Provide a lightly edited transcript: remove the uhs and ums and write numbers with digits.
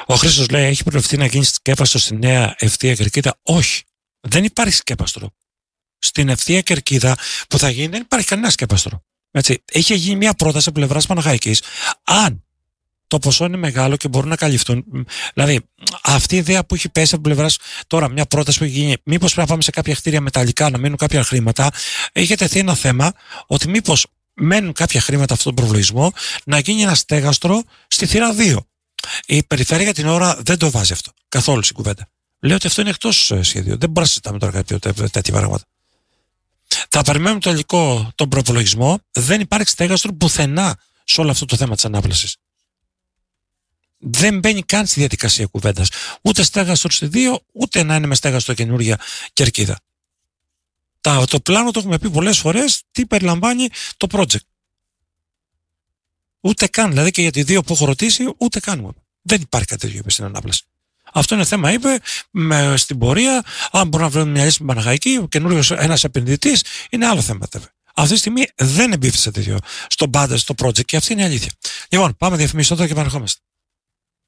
Ο Χρήστος λέει: έχει προβλεφθεί να γίνει σκέπαστρο στη νέα ευθεία κερκίδα? Όχι. Δεν υπάρχει σκέπαστρο. Στην ευθεία κερκίδα που θα γίνει δεν υπάρχει κανένα σκέπαστρο. Έτσι. Είχε γίνει μια πρόταση από πλευράς Παναχαϊκής. Αν το ποσό είναι μεγάλο και μπορούν να καλυφθούν. Δηλαδή, αυτή η ιδέα που έχει πέσει από πλευράς. Τώρα, μια πρόταση που έχει γίνει, μήπως πρέπει να πάμε σε κάποια κτίρια μεταλλικά να μείνουν κάποια χρήματα. Είχε τεθεί ένα θέμα ότι μήπως μένουν κάποια χρήματα αυτόν τον προβλογισμό να γίνει ένα στέγαστρο στη θύρα 2. Η περιφέρεια για την ώρα δεν το βάζει αυτό καθόλου στην κουβέντα. Λέει ότι αυτό είναι εκτός σχεδίου. Δεν μπορούμε να συζητάμε τώρα τέτοια πράγματα. Θα περιμένουμε το υλικό, τον προπολογισμό. Δεν υπάρχει στέγαστρο πουθενά σε όλο αυτό το θέμα της ανάπλασης. Δεν μπαίνει καν στη διαδικασία κουβέντας. Ούτε στέγαστρο στη 2, ούτε να είναι με στέγαστρο καινούργια κερκίδα. Το πλάνο το έχουμε πει πολλές φορές, τι περιλαμβάνει το project. Ούτε καν, δηλαδή και για τη 2 που έχω ρωτήσει, ούτε καν. Δεν υπάρχει κάτι τέτοιο, είπε, στην ανάπλαση. Αυτό είναι θέμα, είπε, στην πορεία. Αν μπορούμε να βρούμε μια λύση με Παναχαϊκή, ο καινούριος ένας επενδυτής, είναι άλλο θέμα. Αυτή τη στιγμή δεν εμπίφθησε τέτοιο στον πάντε, στο project, και αυτή είναι η αλήθεια. Λοιπόν, πάμε διαφημίσεις τώρα και επανερχόμαστε.